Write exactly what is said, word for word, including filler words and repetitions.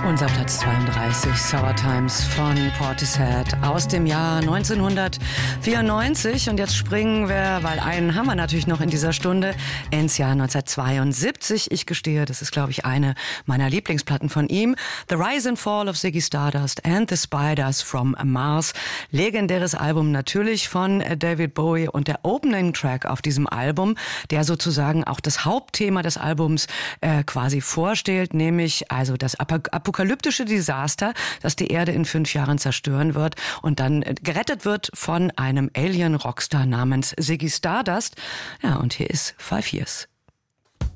Unser Platz zweiunddreißig, Sour Times von Portishead aus dem Jahr neunzehnhundertvierundneunzig. Und jetzt springen wir, weil einen haben wir natürlich noch in dieser Stunde, ins Jahr neunzehnhundertzweiundsiebzig. Ich gestehe, das ist, glaube ich, eine meiner Lieblingsplatten von ihm. The Rise and Fall of Ziggy Stardust and the Spiders from Mars. Legendäres Album natürlich von David Bowie und der Opening Track auf diesem Album, der sozusagen auch das Hauptthema des Albums äh, quasi vorstellt, nämlich also das apokalyptische Desaster, das die Erde in fünf Jahren zerstören wird und dann gerettet wird von einem Alien-Rockstar namens Ziggy Stardust. Ja, und hier ist Five Years.